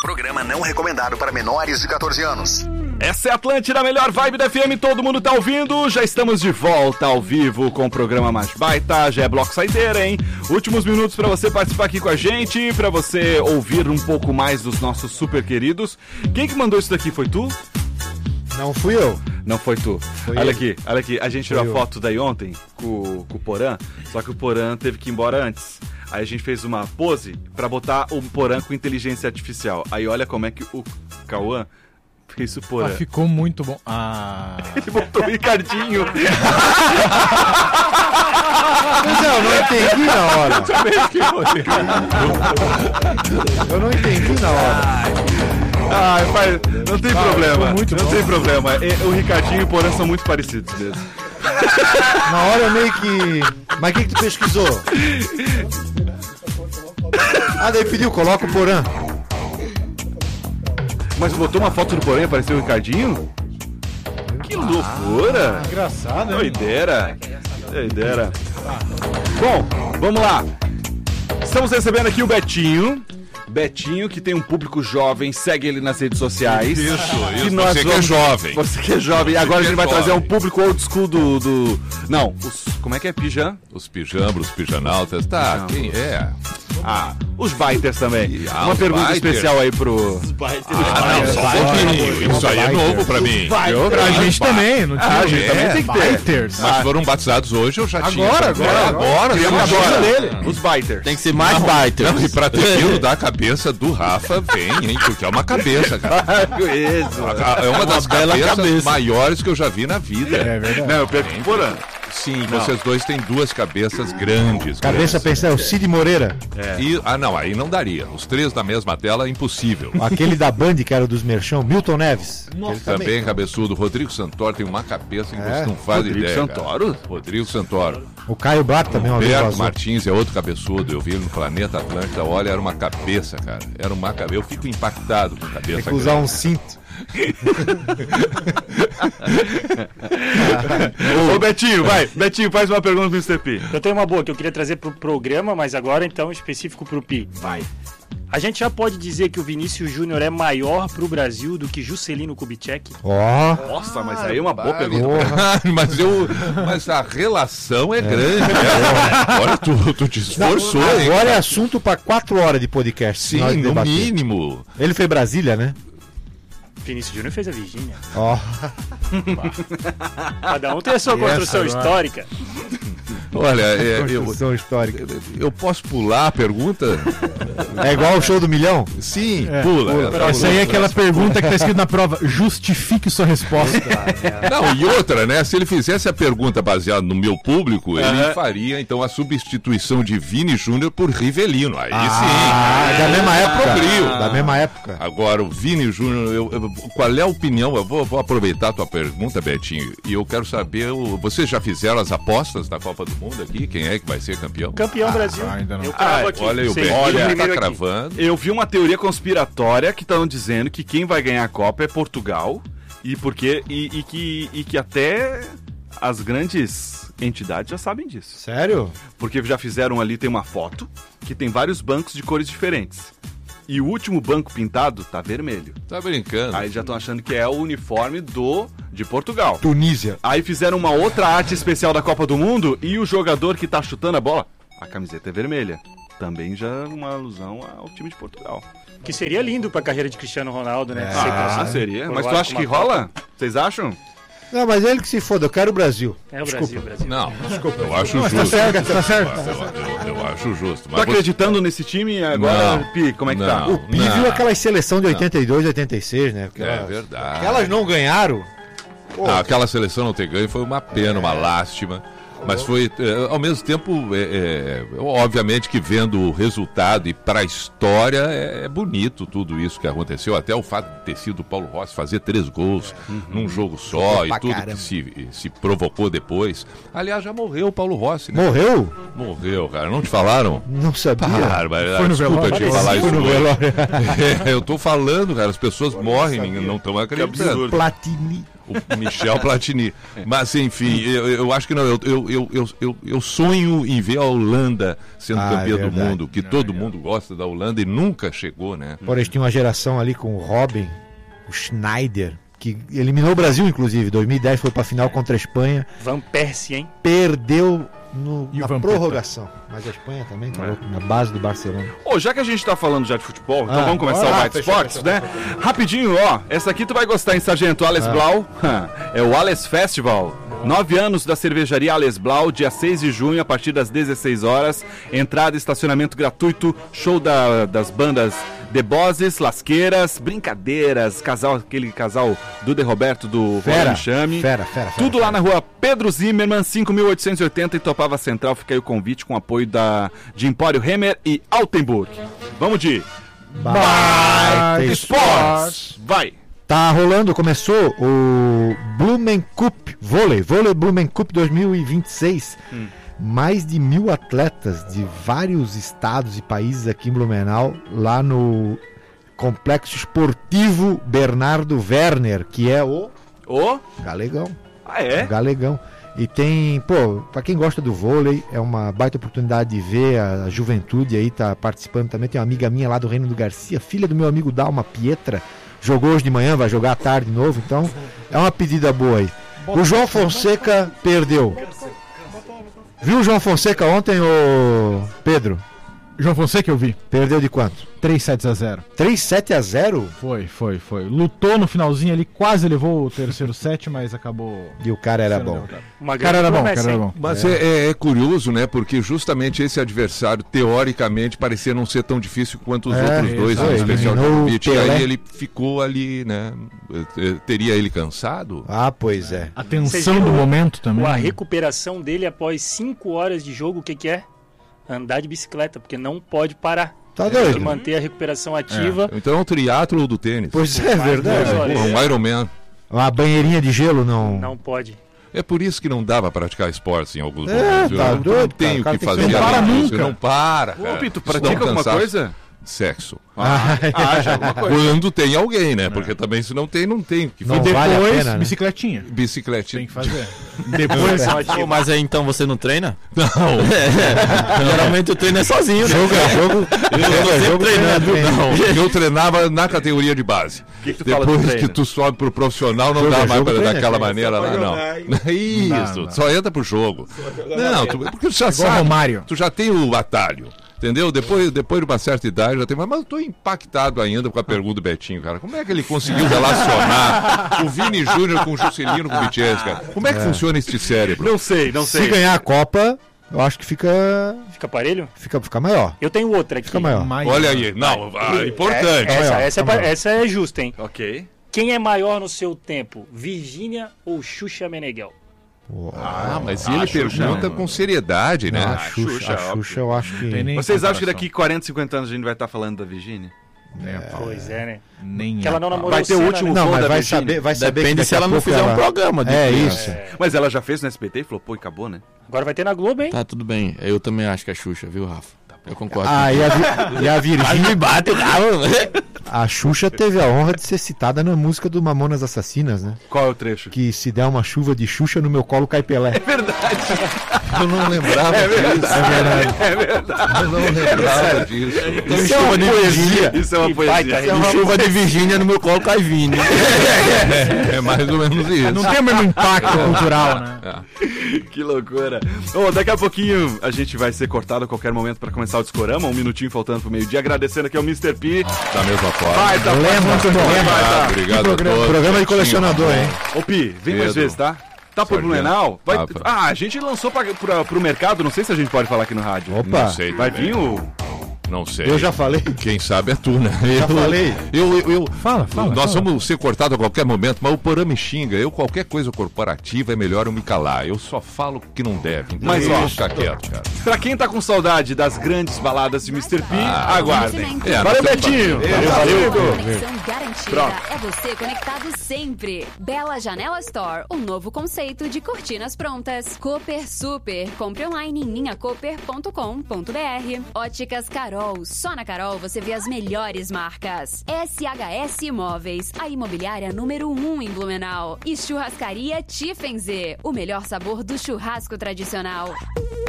Programa não recomendado para menores de 14 anos. Essa é a Atlântida, a melhor vibe da FM, todo mundo tá ouvindo. Já estamos de volta ao vivo com o programa mais baita, já é bloco saideira, hein? Últimos minutos pra você participar aqui com a gente, pra você ouvir um pouco mais dos nossos super queridos. Quem que mandou isso daqui, foi tu? Não fui eu. Não foi tu. Foi olha eu. aqui, a gente tirou a foto daí ontem com o Porã, só que o Porã teve que ir embora antes. Aí a gente fez uma pose pra botar o Porã com inteligência artificial. Aí olha como é que o Cauã fez o Porã. Ficou muito bom. Ele botou o Ricardinho. Mas eu não entendi na hora. Eu não entendi na hora. Pai, não tem problema. Não tem problema. O Ricardinho e o Porã são muito parecidos mesmo. Na hora eu meio que... Mas o que tu pesquisou? Daí pediu, coloca o Porã. Mas botou uma foto do Porã e apareceu o Ricardinho? Que loucura! Engraçado, né? Doideira. Bom, vamos lá. Estamos recebendo aqui o Betinho. Betinho, que tem um público jovem, segue ele nas redes sociais. Isso. Você que é jovem. Você que é jovem. E agora a gente vai trazer um público old school do... Não, como é que é? Pijam? Os pijambros, os pijanautas. Tá, quem é? Os biters também. Uma os pergunta biters. especial aí pro... Não, só um pouquinho. Isso aí é novo pra mim. Pra gente também, não tinha. A gente também tem que ter. Biters. Mas foram batizados hoje, eu já tinha. Agora. Os biters. Tem que ser mais biters. Não, e pra ter vindo da cabeça do Rafa, vem, hein? Porque é uma cabeça, cara. É uma das cabeças maiores que eu já vi na vida. É verdade. Não, eu pego o Porã. Sim, vocês dois têm duas cabeças grandes. Cabeça pensar, é o Cid Moreira. Não, aí não daria. Os três na mesma tela é impossível. Aquele da Band, que era o dos Merchão, Milton Neves. Ele também é cabeçudo. Rodrigo Santoro tem uma cabeça que você não faz Rodrigo ideia. Santoro? Cara. Rodrigo Santoro. O Caio Bar também, uma vez Roberto vazou. Martins é outro cabeçudo. Eu vi ele no Planeta Atlântida. Olha, era uma cabeça, cara. Era uma cabeça. Eu fico impactado com cabeça. Tem que usar um cinto. Ô Betinho, vai. Betinho, faz uma pergunta pro Mr. P. Eu tenho uma boa que eu queria trazer pro programa, mas agora então específico pro Pi. Vai. A gente já pode dizer que o Vinícius Júnior é maior pro Brasil do que Juscelino Kubitschek? Nossa, mas aí é uma boa pergunta. Mas a relação é grande. Né? Olha, tu te esforçou, hein? Agora é assunto pra 4 horas de podcast. Sim, nós no debater. mínimo. Ele foi Brasília, né? Vinícius Júnior fez a Virgínia. Ó. Cada um tem a sua construção histórica. Olha, Construção histórica. eu posso pular a pergunta? É igual o show do milhão? Sim, pula. Essa aí é aquela pergunta que tá escrito na prova. Justifique sua resposta. Não, e outra, né? Se ele fizesse a pergunta baseada no meu público, ele faria, então, a substituição de Vini Júnior por Rivelino. Aí sim. Da mesma época. Brio. Da mesma época. Agora, o Vini Júnior, qual é a opinião? Eu vou aproveitar a tua pergunta, Betinho, e eu quero saber, vocês já fizeram as apostas da Copa do Mundo aqui? Quem é que vai ser campeão? Campeão Brasil. Ainda não. Eu cravo aqui. Olha aí o Sei, Betinho, primeiro tá aqui. cravando. Eu vi uma teoria conspiratória que estão dizendo que quem vai ganhar a Copa é Portugal e que até as grandes entidades já sabem disso. Sério? Porque já fizeram ali, tem uma foto que tem vários bancos de cores diferentes. E o último banco pintado tá vermelho. Tá brincando. Aí já estão achando que é o uniforme de Portugal. Tunísia. Aí fizeram uma outra arte especial da Copa do Mundo e o jogador que tá chutando a bola, a camiseta é vermelha. Também já uma alusão ao time de Portugal. Que seria lindo pra carreira de Cristiano Ronaldo, né? Seria. Mas tu acha que rola? Vocês acham? Não, mas ele que se foda, eu quero o Brasil. É o Brasil. Não, eu acho justo. Tá certo. Eu acho justo. Tá acreditando nesse time agora, Não. Pi? Como é que tá? Não. O Pi viu aquela seleção de 82, 86, né? É verdade. Elas não ganharam. Aquela seleção não ter ganho foi uma pena, uma lástima. Mas foi, ao mesmo tempo, obviamente que vendo o resultado e para a história, é bonito tudo isso que aconteceu. Até o fato de ter sido o Paulo Rossi fazer 3 gols num jogo só e tudo que se provocou depois. Aliás, já morreu o Paulo Rossi, né? Morreu? Morreu, cara. Não te falaram? Não sabia. Foi no desculpa te falar isso hoje. Eu tô falando, cara, as pessoas morrem e não estão acreditando. Platini. O Michel Platini. Mas, enfim, eu acho que não. Eu sonho em ver a Holanda sendo campeã do mundo, que todo mundo gosta da Holanda e nunca chegou, né? Porém, eles tinham uma geração ali com o Robin, o Schneider, que eliminou o Brasil, inclusive. 2010 foi pra final contra a Espanha. Van Persie, hein? Perdeu E o na Van prorrogação. Mas a Espanha também tá louco, na base do Barcelona. Ô, já que a gente tá falando já de futebol, então vamos começar o Byte Sports, né? Rapidinho, ó. Essa aqui tu vai gostar, hein, Sargento? Ales Blau. É o Ales Festival. 9 anos da cervejaria Ales Blau, dia 6 de junho, a partir das 16 horas. Entrada e estacionamento gratuito, show das bandas The Bosses, Lasqueiras, brincadeiras, aquele casal do De Roberto do Fera, Chame. fera. Tudo lá na rua Pedro Zimmermann, 5.880, em Topava Central. Fica aí o convite com apoio de Empório Hemer e Altenburg. Vamos de Byte Sports. Vai! Tá rolando, começou o Blumen Cup Vôlei Blumen Cup 2026. Mais de 1.000 atletas de vários estados e países aqui em Blumenau, lá no Complexo Esportivo Bernardo Werner, que é o Galegão. Ah, é? O Galegão. E tem, pra quem gosta do vôlei, é uma baita oportunidade de ver a juventude aí, tá participando também. Tem uma amiga minha lá do Reino do Garcia, filha do meu amigo Dalma Pietra, jogou hoje de manhã, vai jogar à tarde de novo, então é uma pedida boa aí. O João Fonseca perdeu. Viu o João Fonseca ontem, ô Pedro? João Fonseca eu vi. Perdeu de quanto? 3-7-0. 3-7-0? Foi. Lutou no finalzinho ali, quase levou o terceiro set, mas acabou... E o cara era bom. Uma Cara era bom. Mas é curioso, né? Porque justamente esse adversário, teoricamente, parecia não ser tão difícil quanto os outros dois, em especial o Djokovic. E aí ele ficou ali, né? Teria ele cansado? Ah, pois é. A tensão do momento também. A recuperação dele após 5 horas de jogo, o que é? Andar de bicicleta, porque não pode parar. Tá Tem que doido? manter a recuperação ativa. Então é um triatlo do tênis. Pois é, verdade. Um Ironman. Uma banheirinha de gelo não... Não pode. É por isso que não dá pra praticar esportes em alguns É, momentos. tá Eu doido, não tenho o cara, que o cara fazer. tem que não para além disso. nunca. Não para, cara. Ô, Pito, Isso dá pratica alguma cansaço. coisa? Sexo. Já alguma coisa. Quando tem alguém, né? Porque também se não tem o que Não fazer. vale a Depois, pena, né? bicicletinha. Bicicletinha. Tem que fazer. Depois, Pô, mas aí então você não treina? Não. Geralmente eu treino sozinho, né? Jogo. Eu tô sempre treinando. Não, eu treinava na categoria de base. que tu fala do Depois treino? que tu sobe pro profissional, não dá mais jogo, pra treino, daquela treino. maneira lá, não. Isso, Não. só entra pro jogo. Não, porque tu já Igual sabe, Romário. tu já tem o atalho. Entendeu? Depois de uma certa idade já tem. Mas eu tô impactado ainda com a pergunta do Betinho, cara. Como é que ele conseguiu relacionar o Vini Júnior com o Juscelino Kubitschek, cara? Como é que funciona este cérebro? Não sei. Se ganhar a Copa, eu acho que fica Fica maior? maior. Eu tenho outra aqui. Fica maior. Olha aí, não, importante. Essa é justa, hein? Ok. Quem é maior no seu tempo, Virgínia ou Xuxa Meneghel? Ah, mas ele pergunta com seriedade, né? A Xuxa eu acho que... Tem nem Vocês acham que comparação. daqui 40, 50 anos a gente vai estar falando da Virgínia? Pois é, né? Nem Que ela não namorou Vai ter o Senna, último né? Não, voo mas da vai Virgínia. saber que Depende daqui se a ela não pouco fizer um programa. É isso. Mas ela já fez no SBT e flopou e acabou, né? Agora vai ter na Globo, hein? Tá, tudo bem. Eu também acho que é Xuxa, viu, Rafa? Eu concordo. Ah, e a Mas Virgínia... me bate o carro. A Xuxa teve a honra de ser citada na música do Mamonas Assassinas, né? Qual é o trecho? Que se der uma chuva de Xuxa no meu colo cai Pelé. Eu não lembrava disso. Eu não lembrava disso. Isso é uma poesia. Isso é uma poesia. Chuva de Virgínia no meu colo cai Vini. É mais ou menos isso. Não tem o mesmo impacto cultural, né? Que loucura. Ô, daqui a pouquinho a gente vai ser cortado a qualquer momento pra começar o Discorama. Um minutinho faltando pro meio-dia. Agradecendo aqui ao Mr. P. Da mesma forma. Vai, tá Muito bom. Obrigado a todos. Programa de colecionador, hein? Ô, Pi, vem mais Pedro. vezes, tá? Tá pro Sargento. Blumenau? Vai... Rafa. Ah, a gente lançou pro mercado. Não sei se a gente pode falar aqui no rádio. Opa, Não sei. Vai vir o... Não sei. eu já falei. Quem sabe é tu, né? Já falei. Fala. Nós vamos ser cortados a qualquer momento, mas o Porã me xinga. Qualquer coisa corporativa é melhor eu me calar. Eu só falo que não deve. Então Mas, eu ó, vou ficar quieto, cara. Pra quem tá com saudade das grandes baladas de Mr. P, aguardem. É, Valeu, nós estamos Betinho. batendo. Valeu. Conexão garantida. Pronto. é você conectado sempre. Bela Janela Store, um novo conceito de cortinas prontas. Cooper Super, compre online em minhacooper.com.br. Óticas Carol, só na Carol você vê as melhores marcas. SHS Imóveis, a imobiliária número 1 em Blumenau. E Churrascaria Tiffenze, o melhor sabor do churrasco tradicional.